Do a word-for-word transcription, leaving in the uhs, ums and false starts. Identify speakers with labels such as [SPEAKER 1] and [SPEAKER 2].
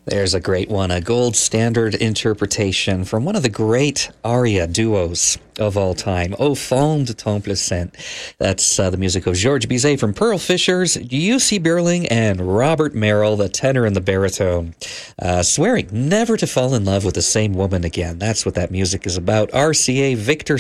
[SPEAKER 1] There's a great one, a gold standard interpretation from one of the great aria duos of all time, Au fond de ton plaisant. That's uh, the music of Georges Bizet from Pearl Fishers, U C Birling, and Robert Merrill, the tenor and the baritone, uh, swearing never to fall in love with the same woman again. That's what that music is about. R C A Victor